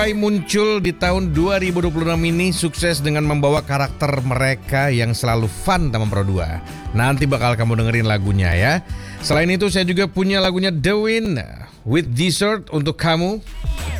Muncul di tahun 2026 ini sukses dengan membawa karakter mereka yang selalu fun sama Pro 2. Nanti bakal kamu dengerin lagunya ya. Selain itu saya juga punya lagunya The Wind with Dessert untuk kamu.